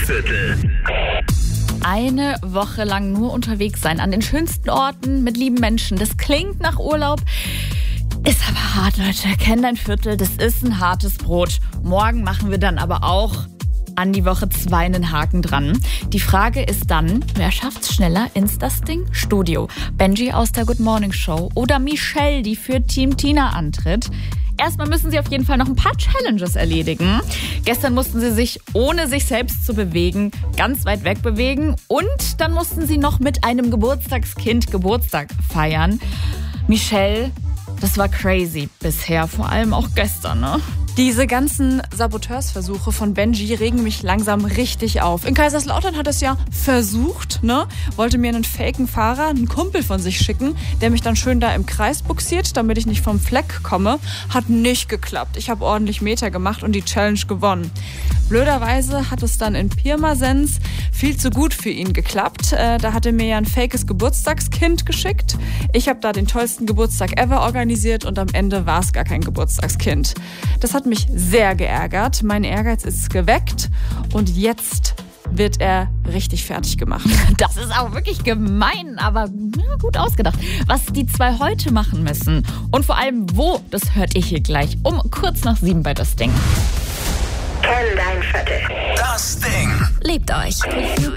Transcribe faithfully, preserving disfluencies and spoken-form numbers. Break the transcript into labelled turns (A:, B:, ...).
A: Viertel.
B: Eine Woche lang nur unterwegs sein, an den schönsten Orten, mit lieben Menschen. Das klingt nach Urlaub, ist aber hart, Leute. Kenn dein Viertel, das ist ein hartes Brot. Morgen machen wir dann aber auch an die Woche zwei einen Haken dran. Die Frage ist dann, wer schafft's schneller ins das Ding Studio? Benji aus der Good Morning Show oder Michelle, die für Team Tina antritt? Erstmal müssen sie auf jeden Fall noch ein paar Challenges erledigen. Gestern mussten sie sich, ohne sich selbst zu bewegen, ganz weit weg bewegen. Und dann mussten sie noch mit einem Geburtstagskind Geburtstag feiern. Michelle, das war crazy bisher, vor allem auch gestern, ne?
C: Diese ganzen Saboteursversuche von Benji regen mich langsam richtig auf. In Kaiserslautern hat es ja versucht, ne? Wollte mir einen faken Fahrer, einen Kumpel von sich schicken, der mich dann schön da im Kreis buxiert, damit ich nicht vom Fleck komme. Hat nicht geklappt. Ich habe ordentlich Meter gemacht und die Challenge gewonnen. Blöderweise hat es dann in Pirmasens viel zu gut für ihn geklappt. Äh, da hat er mir ja ein fakes Geburtstagskind geschickt. Ich habe da den tollsten Geburtstag ever organisiert und am Ende war es gar kein Geburtstagskind. Das hat mich sehr geärgert. Mein Ehrgeiz ist geweckt und jetzt wird er richtig fertig gemacht.
B: Das ist auch wirklich gemein, aber ja, gut ausgedacht. Was die zwei heute machen müssen und vor allem wo, das hört ihr hier gleich um kurz nach sieben bei das Ding.
A: Kenn dein Viertel. Das Ding.
B: Lebt euch.